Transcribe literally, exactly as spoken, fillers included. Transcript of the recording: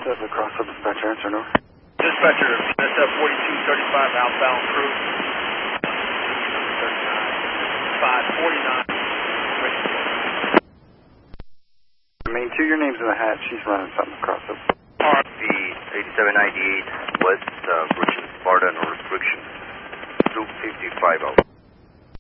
That's a cross-up dispatcher, answer no. Dispatcher, S F forty-two thirty-five outbound crew. five forty-nine. Main two, your name's in the hat. She's running something across up. R P eighty-seven ninety-eight West, uh, approaching Sparta, no restriction. two fifty-five out.